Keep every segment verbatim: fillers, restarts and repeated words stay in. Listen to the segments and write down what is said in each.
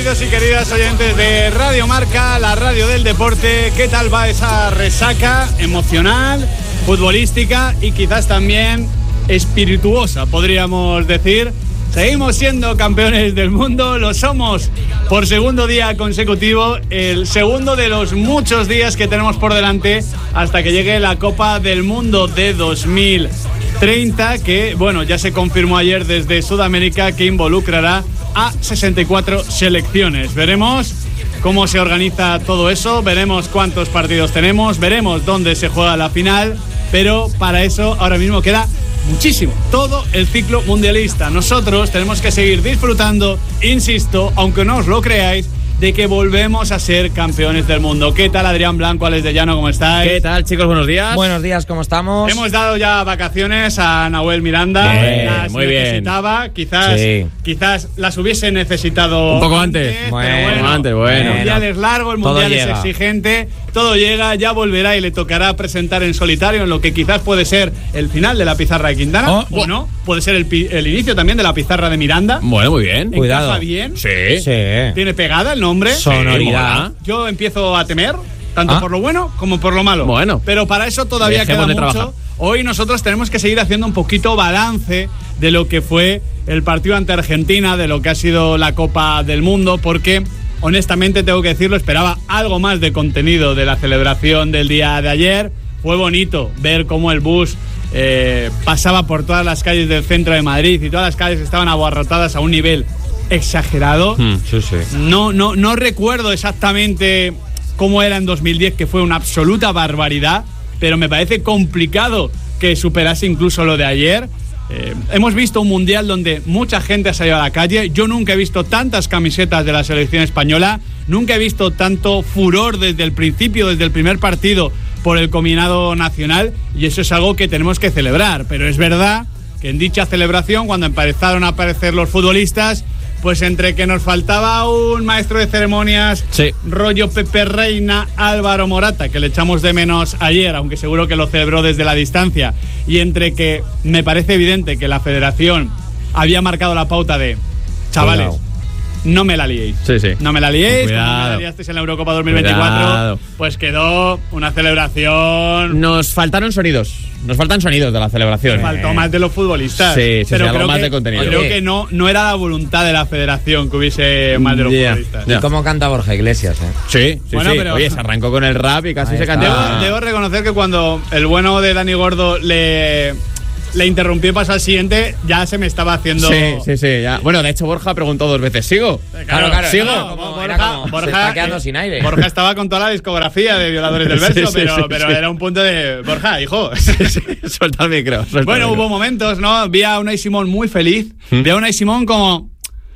queridos y queridas oyentes de Radio Marca, la radio del deporte. ¿Qué tal va esa resaca emocional, futbolística y quizás también espirituosa, podríamos decir? Seguimos siendo campeones del mundo, lo somos por segundo día consecutivo, el segundo de los muchos días que tenemos por delante hasta que llegue la Copa del Mundo de dos mil treinta, que bueno, ya se confirmó ayer desde Sudamérica que involucrará a sesenta y cuatro selecciones. Veremos cómo se organiza todo eso, veremos cuántos partidos tenemos, veremos dónde se juega la final, pero para eso ahora mismo queda muchísimo, todo el ciclo mundialista. Nosotros tenemos que seguir disfrutando, insisto, aunque no os lo creáis, de que volvemos a ser campeones del mundo. ¿Qué tal, Adrián Blanco, Alex de Llano? ¿Cómo estáis? ¿Qué tal, chicos? Buenos días. Buenos días, ¿cómo estamos? Hemos dado ya vacaciones a Nahuel Miranda. Bien, las muy necesitaba. bien. Quizás, sí. quizás las hubiese necesitado un poco antes. antes Bueno, pero bueno, antes, bueno. El mundial es largo, el mundial es llega. exigente. Todo llega, ya volverá y le tocará presentar en solitario en lo que quizás puede ser el final de la pizarra de Quintana. Oh, o no, puede ser el, pi- el inicio también de la pizarra de Miranda. Bueno, muy bien. Cuidado. ¿Encaja bien? Sí. Sí. ¿Tiene pegada el nombre? Sonoridad. mola. Yo empiezo a temer, tanto Ah. por lo bueno como por lo malo. Bueno. Pero para eso todavía Dejemos queda de mucho. trabajar. Hoy nosotros tenemos que seguir haciendo un poquito balance de lo que fue el partido ante Argentina, de lo que ha sido la Copa del Mundo, porque honestamente tengo que decirlo, esperaba algo más de contenido de la celebración del día de ayer. Fue bonito ver cómo el bus eh, pasaba por todas las calles del centro de Madrid y todas las calles estaban abarrotadas a un nivel exagerado. Mm, sí, sí. No, no, no recuerdo exactamente cómo era en dos mil diez, que fue una absoluta barbaridad, pero me parece complicado que superase incluso lo de ayer. Eh, hemos visto un mundial donde mucha gente ha salido a la calle. Yo nunca he visto tantas camisetas de la selección española, nunca he visto tanto furor desde el principio, desde el primer partido, por el combinado nacional, y eso es algo que tenemos que celebrar. Pero es verdad que en dicha celebración, cuando empezaron a aparecer los futbolistas, pues entre que nos faltaba un maestro de ceremonias, Sí. rollo Pepe Reina, Álvaro Morata, que le echamos de menos ayer, aunque seguro que lo celebró desde la distancia, y entre que me parece evidente que la federación había marcado la pauta de chavales, Cuidado. no me la liéis. Sí, sí. No me la liéis, como Cuidado. me la liasteis en la Eurocopa dos mil veinticuatro, Cuidado. pues quedó una celebración. Nos faltaron sonidos. Nos faltan sonidos de la celebración. Faltó más de los futbolistas. Sí, sí, pero sí, algo creo más que, de contenido. Creo Oye. que no, no era la voluntad de la federación que hubiese más de los Ya, futbolistas. ya. ¿Y cómo canta Borja Iglesias, eh? Sí, sí, Bueno, sí. pero- Oye, se arrancó con el rap y casi Ahí se está. cantaba. Debo, debo reconocer que cuando el bueno de Dani Gordo le, le interrumpió y pasó al siguiente, ya se me estaba haciendo. Sí, sí, sí. Ya. Bueno, de hecho, Borja preguntó dos veces. ¿Sigo? Claro, claro. ¿Sigo? no, como- era como, se está quedando eh, sin aire. Borja estaba con toda la discografía de Violadores del Verso, Sí, sí, pero, sí, pero sí. era un punto de. Borja, hijo. Suelta el micro. suelta el Bueno, micro. hubo momentos, ¿no? Vi a Unai Simón muy feliz. ¿Mm? Vi a Unai Simón como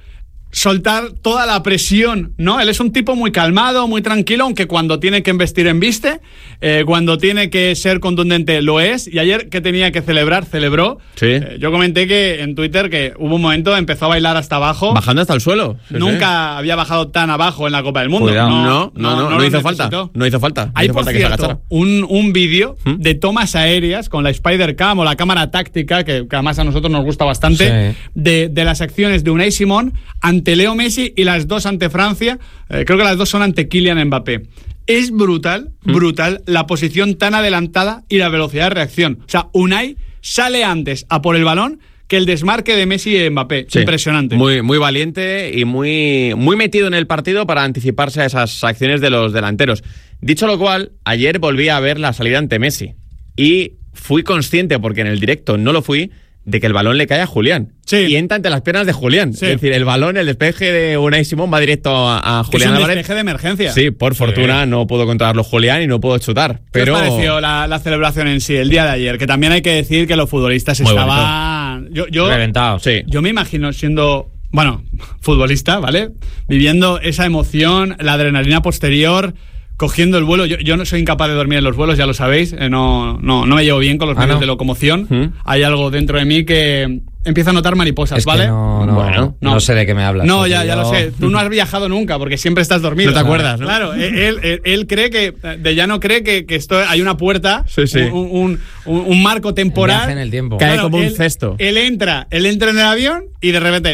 soltar toda la presión, ¿no? Él es un tipo muy calmado, muy tranquilo, aunque cuando tiene que embestir, embiste. Eh, cuando tiene que ser contundente, lo es. Y ayer que tenía que celebrar, celebró. Sí. Eh, yo comenté que en Twitter que hubo un momento, empezó a bailar hasta abajo. Bajando hasta el suelo. Sí, sí. Nunca había bajado tan abajo en la Copa del Mundo. Cuidado. No, no, no, no, lo hizo falta. necesitó. No hizo falta. No Hay, hizo por falta que se cierto, agachara. un, un vídeo ¿Mm? de tomas aéreas con la Spider-Cam o la cámara táctica, que, que además a nosotros nos gusta bastante, Sí. de, de las acciones de Unai Simón ante Leo Messi y las dos ante Francia. Eh, creo que las dos son ante Kylian Mbappé. Es brutal, brutal la posición tan adelantada y la velocidad de reacción. O sea, Unai sale antes a por el balón que el desmarque de Messi y Mbappé. Sí. Impresionante. Muy, muy valiente y muy, muy metido en el partido para anticiparse a esas acciones de los delanteros. Dicho lo cual, ayer volví a ver la salida ante Messi y fui consciente, porque en el directo no lo fui, de que el balón le cae a Julián. Sí. Y entra ante las piernas de Julián. Sí. Es decir, el balón, el despeje de Unai Simón va directo a, a Que es Julián un Álvarez. despeje de emergencia. Sí, por fortuna no pudo controlarlo Julián y no pudo chutar. ¿Qué Pero os pareció la, la celebración en sí, el día de ayer? Que también hay que decir que los futbolistas Muy estaban... Yo, yo, Reventados. sí. yo me imagino siendo, bueno, futbolista, ¿vale? Viviendo esa emoción, la adrenalina posterior, cogiendo el vuelo. Yo, yo no soy incapaz de dormir en los vuelos, ya lo sabéis. Eh, no, no, no me llevo bien con los Ah, medios ¿no? de locomoción. ¿Mm? Hay algo dentro de mí que empieza a notar mariposas, Es ¿vale? que no, no, Bueno, no, no. sé de qué me hablas. No, porque ya, ya yo- lo sé. Tú no has viajado nunca porque siempre estás dormido. No te acuerdas, ¿no? Claro, él, él, él cree que, de ya no cree que, que esto hay una puerta, Sí, sí. Un, un, un, un marco temporal. Viaje en el tiempo. Cae como un él- cesto. Él entra, él entra en el avión y de repente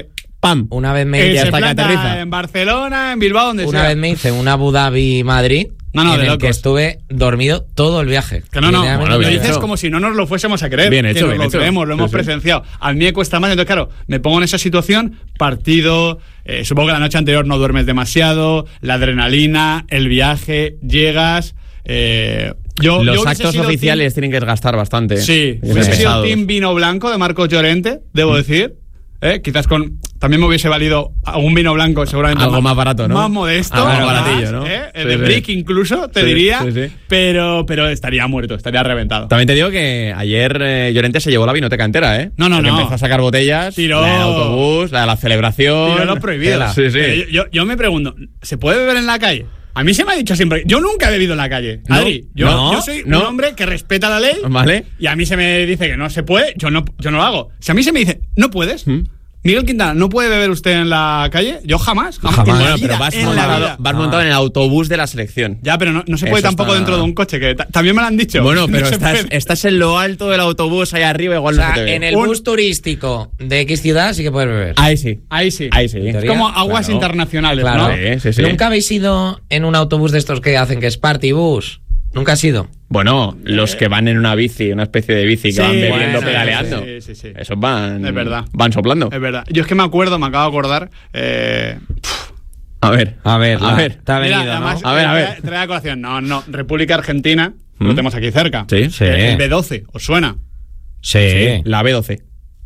¡pam! Una vez me Eh, hice se hasta que planta aterriza. en Barcelona, en Bilbao, donde una sea. vez me hice un Abu Dhabi Madrid. No, no, en de el locos. que estuve dormido todo el viaje. Que no, no, Literalmente bueno, lo bien dormido. dices hecho. como si no nos lo fuésemos a creer. Bien que hecho, nos bien lo hecho. creemos, lo Sí, hemos sí. presenciado. A mí me cuesta más, entonces claro, me pongo en esa situación, partido, eh, supongo que la noche anterior no duermes demasiado, la adrenalina, el viaje, llegas... Eh, yo, Los yo hubiese actos sido oficiales tienen que desgastar bastante. team- sí, Es hubiese sido pesados. team vino blanco de Marcos Llorente, debo decir. Eh, quizás con también me hubiese valido algún vino blanco seguramente Algo más barato, ¿no? más modesto, Algo más más, baratillo, ¿no? eh, el Sí, de sí. Brick incluso te Sí, diría, sí, sí. pero pero estaría muerto, estaría reventado. También te digo que ayer eh, Llorente se llevó la vinoteca entera, ¿eh? No, no, Porque no. empezó a sacar botellas, Tiró- la del autobús, la de la celebración. Tiró los prohibidos. Sí, sí. Pero Yo, yo, yo me pregunto, ¿se puede beber en la calle? A mí se me ha dicho siempre, yo nunca he bebido en la calle. ¿No? Adri, yo, ¿No? yo soy ¿No? un hombre que respeta la ley. Vale. Y a mí se me dice que no se puede, yo no, yo no lo hago. Si a mí se me dice, no puedes. ¿Mm? Miguel Quintana, ¿no puede beber usted en la calle? Yo jamás. Jamás. Jamás. En la Bueno, vida, pero vas, en la montado, vida. vas montado en el autobús de la selección. Ya, pero no, no se puede Eso tampoco está- dentro de un coche, que ta- también me lo han dicho. Bueno, pero No se estás, puede. estás en lo alto del autobús ahí arriba, O igual sea, no se te ve. en el Un- bus turístico de X ciudad sí que puedes beber. Ahí sí. Ahí sí. Ahí sí. En Es teoría, como aguas claro. internacionales, Claro. ¿no? Sí, sí, sí. ¿Nunca habéis ido en un autobús de estos que hacen que es party bus? ¿Nunca has ido? Bueno, los que van en una bici, una especie de bici que Sí, van bebiendo, bueno, pedaleando. sí, sí, sí. Esos van. Es verdad. Van soplando. Es verdad. Yo es que me acuerdo, me acabo de acordar. Eh, A ver. A ver, a la- ver. te ha mira, venido, ¿no? además, A ver, a ver. trae- trae a colación. No, no. República Argentina, lo ¿Mm? tenemos aquí cerca. Sí, Sí. El B doce, ¿os suena? Sí. La B doce.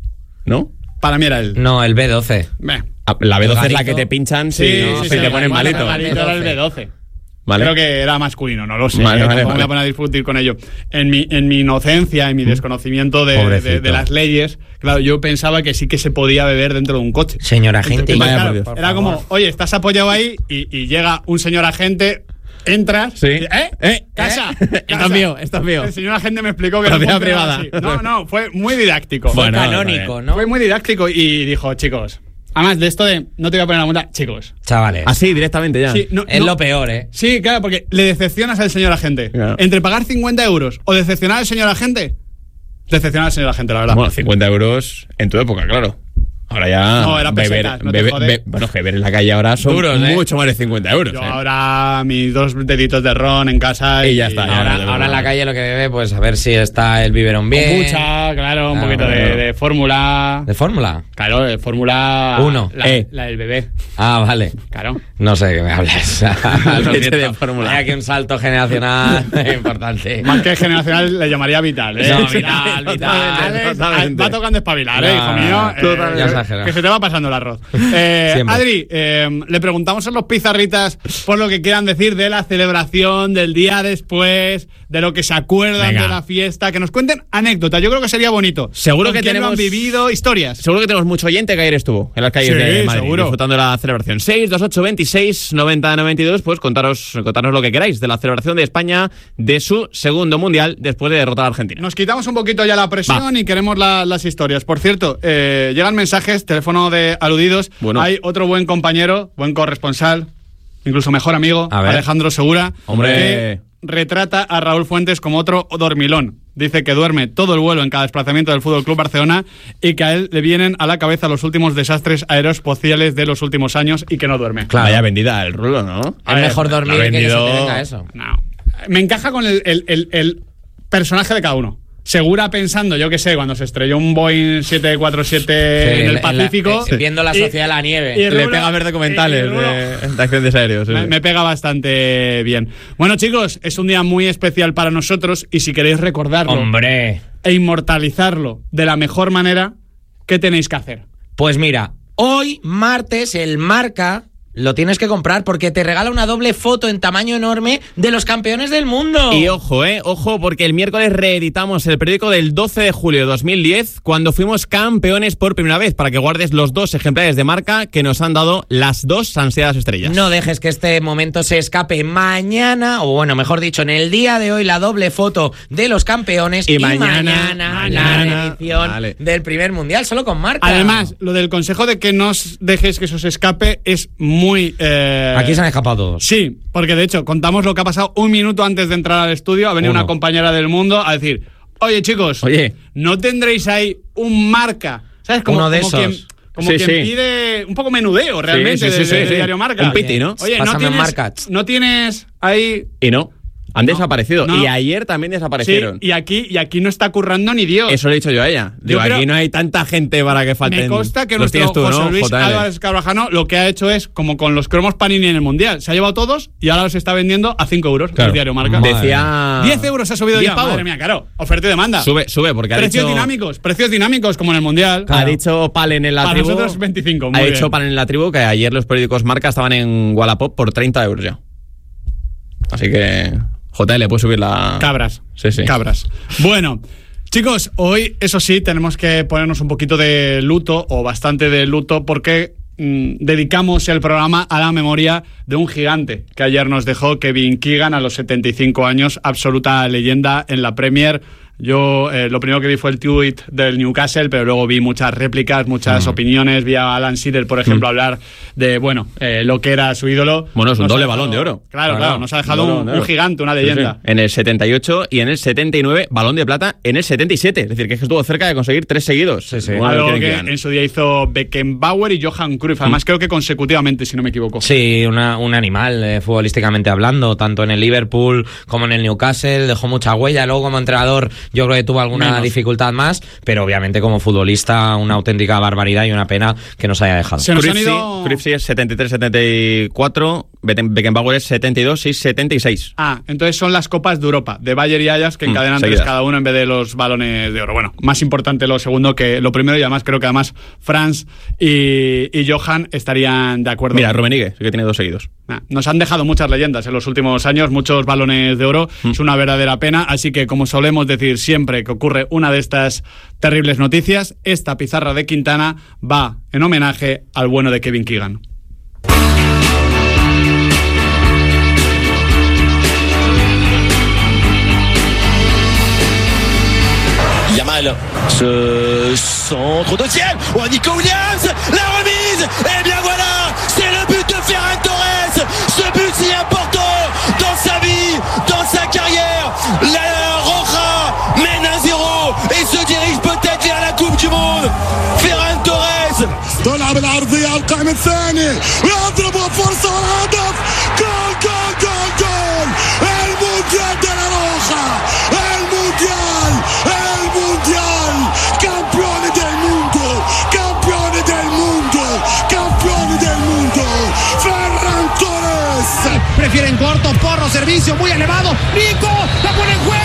¿No? Para mí era el. No, el B doce. Beh. Ah, La B doce es la garito. que te pinchan si, Sí, si sí, te sí, ponen el malito. garito era el B doce. Vale. Creo que era masculino, no lo sé. Vale, eh, vale, tampoco me voy vale. a poner a discutir con ello. En mi, en mi inocencia, en mi desconocimiento de, Pobrecito. de- de las leyes, claro, yo pensaba que sí que se podía beber dentro de un coche. Señora gente. Entonces, Vaya claro, por Dios. por era favor. como, oye, estás apoyado ahí y, y llega un señor agente, entras, Sí. y, ¿eh? Eh, Casa, eh, casa. esto es mío, esto es mío. El señor agente me explicó que no Propiedad funcionaba privada. así. No, no, fue muy didáctico. Bueno, Canónico, vale. ¿no? Fue muy didáctico y dijo, chicos, además de esto de no te voy a poner la multa, chicos. Chavales. Así, directamente ya. Sí, no- es no- lo peor, ¿eh? Sí, claro, porque le decepcionas al señor agente. Claro. Entre pagar cincuenta euros o decepcionar al señor agente, decepcionar al señor agente, la verdad. Bueno, cincuenta euros en tu época, claro. Ahora ya. No, era beber, pesetas, no te beber- jode. be- bueno, que beber en la calle ahora son Duros, ¿eh? mucho más de cincuenta euros. Yo ¿eh? ahora mis dos deditos de ron en casa Y ya está, ya Ahora, no te ahora en la preocupes. calle lo que bebe, pues a ver si está el biberón bien. Mucha, claro, un Ah, poquito de, claro. de fórmula. ¿De fórmula? Claro, de fórmula. Uno. La, Eh. la del bebé. Ah, vale. Claro. No sé de qué me hablas. Lo Leche siento. de fórmula. Hay aquí un salto generacional importante. Más que generacional le llamaría vital, ¿eh? No, Sí, vital, sí, vital, Alex, totalmente. va tocando espabilar, ¿eh, No, hijo mío? Eh, totalmente. Ya exageras. que se te va pasando el arroz. Eh, Siempre. Adri, eh, le preguntamos a los pizarritas por lo que quieran decir de la celebración, del día después, de lo que se acuerdan Venga. de la fiesta, que nos cuenten anécdotas. Yo creo que sería bonito. Seguro ¿Con que quién lo tenemos- han vivido historias. Seguro que tenemos mucho oyente que ayer estuvo en las calles Sí, de Madrid seguro. disfrutando de la celebración. seis dos ocho veintiséis noventa noventa y dos, pues contaros, contaros lo que queráis de la celebración de España de su segundo mundial después de derrotar a Argentina. Nos quitamos un poquito ya la presión y queremos la- las historias. Por cierto, eh, llegan mensajes, teléfono de aludidos. Bueno. Hay otro buen compañero, buen corresponsal, incluso mejor amigo, A ver. Alejandro Segura, Hombre. que retrata a Raúl Fuentes como otro dormilón. Dice que duerme todo el vuelo en cada desplazamiento del F C Barcelona y que a él le vienen a la cabeza los últimos desastres aeroespaciales de los últimos años y que no duerme. Claro. Vaya vendida el rulo, ¿no? A Es ver, mejor dormir ha que que se vendido- te venga eso. No. Me encaja con el, el- el- el personaje de cada uno. Segura pensando, yo qué sé, cuando se estrelló un Boeing siete cuatro siete Sí, en el la- Pacífico. eh, viendo la y- sociedad de la nieve. y Le Rulo- pega ver documentales y- y Rulo- de, de accidentes aéreos. sí, me, sí. me pega bastante bien. Bueno, chicos, es un día muy especial para nosotros y si queréis recordarlo Hombre. e inmortalizarlo de la mejor manera, ¿qué tenéis que hacer? Pues mira, hoy, martes, el Marca lo tienes que comprar porque te regala una doble foto en tamaño enorme de los campeones del mundo. Y ojo, eh, ojo, porque el miércoles reeditamos el periódico del doce de julio de dos mil diez, cuando fuimos campeones por primera vez, para que guardes los dos ejemplares de Marca que nos han dado las dos ansiadas estrellas. No dejes que este momento se escape. Mañana, o bueno, mejor dicho, en el día de hoy, la doble foto de los campeones. Y mañana, la mañana, reedición vale. del primer mundial, solo con Marca. Además, lo del consejo de que no os dejéis que eso se escape es muy... eh, Aquí se han escapado todos. Sí, porque de hecho contamos lo que ha pasado un minuto antes de entrar al estudio. Ha venido Uno. una compañera del mundo a decir, oye chicos, Oye. ¿no tendréis ahí un Marca? ¿Sabes? Como, Uno de como esos. Quien, como Sí, quien sí. pide un poco menudeo realmente Sí, sí, de, sí, de- de sí. Diario Marca. Un piti, ¿no? Oye, no Pásame tienes, marcas. no tienes ahí... Y no, han No, desaparecido. no. Y ayer también Sí, desaparecieron. y aquí, y aquí no está currando ni Dios. Eso le he dicho yo a ella. Digo, creo- aquí no hay tanta gente para que falten. Me consta que Los nuestro tienes tú, José ¿no? Luis J L? Álvarez Carvajano lo que ha hecho es, como con los cromos Panini en el Mundial, se ha llevado todos y ahora los está vendiendo a cinco euros Claro. el Diario Marca. Decía... diez euros ha subido ¿diez ya, pavos? madre mía, claro. Oferta y demanda. Sube, sube, porque ha Precios dicho... dinámicos, precios dinámicos como en el Mundial. Ha dicho Palen en la Para tribu... nosotros veinticinco, muy Ha bien. dicho Palen en la tribu que ayer los periódicos Marca estaban en Wallapop por treinta euros ya. Así que... J L, puede subir la... Cabras. Sí, sí. Cabras. Bueno, chicos, hoy, eso sí, tenemos que ponernos un poquito de luto, o bastante de luto, porque mm, dedicamos el programa a la memoria de un gigante que ayer nos dejó, Kevin Keegan, a los setenta y cinco años, absoluta leyenda en la Premier. Yo eh, lo primero que vi fue el tweet del Newcastle, pero luego vi muchas réplicas, muchas mm. opiniones. Vi a Alan Shearer, por ejemplo, mm. hablar de, bueno, eh, lo que era su ídolo. Bueno, es un nos doble dejado, balón de oro. Claro, claro, claro, nos ha dejado un, un gigante, una leyenda. Sí, sí. En el setenta y ocho y en el setenta y nueve, balón de plata en el setenta y siete. Es decir, que estuvo cerca de conseguir tres seguidos. Sí, sí. Bueno, algo que en su día hizo Beckenbauer y Johan Cruyff. Además, mm. creo que consecutivamente, si no me equivoco. Sí, una, un animal, eh, futbolísticamente hablando, tanto en el Liverpool como en el Newcastle. Dejó mucha huella. Luego, como entrenador, yo creo que tuvo alguna Menos. dificultad más, pero obviamente como futbolista una auténtica barbaridad y una pena que nos haya dejado. Se nos Cruyff, han ido... sí, Cruyff sí es setenta y tres setenta y cuatro, Beckenbauer es setenta y dos y setenta y seis. Ah, entonces son las Copas de Europa, de Bayern y Ajax, que encadenan mm, tres cada uno en vez de los balones de oro. Bueno, más importante lo segundo que lo primero, y además creo que además Franz y, y Johan estarían de acuerdo. Mira, Rummenigge, sí que tiene dos seguidos. Nah, nos han dejado muchas leyendas en los últimos años, muchos balones de oro. Mm. Es una verdadera pena, así que como solemos decir siempre que ocurre una de estas terribles noticias, esta pizarra de Quintana va en homenaje al bueno de Kevin Keegan. Yamal, ce centre deuxième, oh Nico Williams, la remise, et bien voilà, c'est le but de Ferran Torres, ce but si important dans sa vie, dans sa carrière, la Roja mène un zéro et se dirige peut-être vers la Coupe du Monde, Ferran Torres. تلعب العرضية على القائم الثاني ويضرب فرصة والهدف جول جول جول جول المونديال de la Roja المونديال المونديال campione del mundo campione del mundo campione del mundo Ferran Torres prefiere en corto Porro servicio muy elevado Nico la pone en juego